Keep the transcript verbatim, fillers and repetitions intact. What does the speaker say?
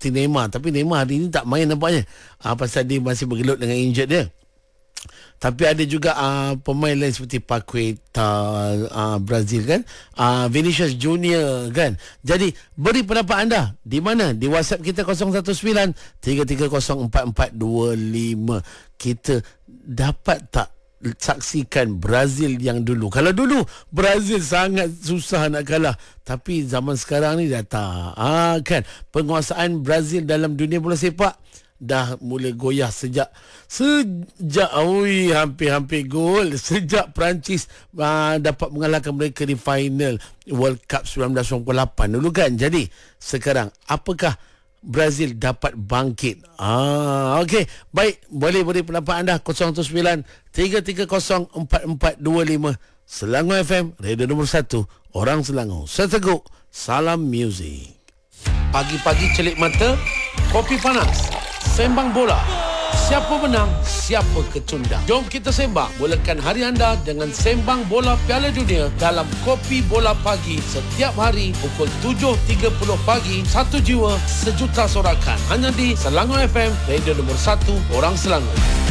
seperti Neymar. Tapi Neymar hari ini tak main nampaknya. Uh, pasal dia masih bergelut dengan injured dia. Tapi ada juga uh, pemain lain seperti Paqueta uh, Brazil kan, uh, Vinicius Junior kan. Jadi beri pendapat anda di mana? Di WhatsApp kita kosong satu sembilan tiga tiga kosong empat empat dua lima. Kita dapat tak saksikan Brazil yang dulu? Kalau dulu Brazil sangat susah nak kalah, tapi zaman sekarang ni dah tak ah, kan. Penguasaan Brazil dalam dunia bola sepak dah mula goyah sejak sejak oi hampir-hampir gol sejak Perancis uh, dapat mengalahkan mereka di final World Cup sembilan belas sembilan puluh lapan dulu kan. Jadi sekarang apakah Brazil dapat bangkit? Ah, okey, baik, boleh beri pendapat anda kosong satu sembilan tiga tiga kosong empat empat dua lima. Selangor F M, radio nombor satu orang Selangor. Saya Teguh, salam muzik. Pagi-pagi celik mata, kopi panas, sembang bola. Siapa menang, siapa kecundang. Jom kita sembang. Mulakan hari anda dengan sembang bola Piala Dunia dalam Kopi Bola Pagi setiap hari pukul tujuh tiga puluh pagi. Satu jiwa, sejuta sorakan. Hanya di Selangor F M, radio nombor satu orang Selangor.